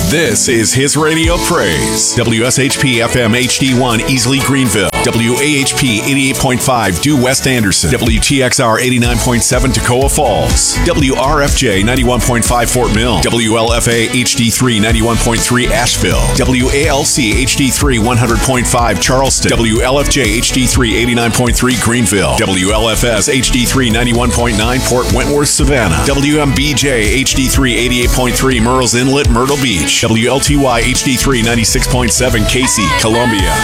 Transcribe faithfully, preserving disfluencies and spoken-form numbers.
This is His Radio Praise. W S H P F M H D one, Easley, Greenville. W A H P eighty-eight point five, Due West Anderson. W T X R eighty-nine point seven, Toccoa Falls. W R F J ninety-one point five, Fort Mill. W L F A H D three, ninety-one point three, Asheville. W A L C H D three, one hundred point five, Charleston. W L F J H D three, eighty-nine point three, Greenville. W L F S H D three, ninety-one point nine, Port Wentworth, Savannah. W M B J H D three, eighty-eight point three, Murrells Inlet, Myrtle Beach. W L T Y H D three, ninety-six point seven, Casey, Columbia.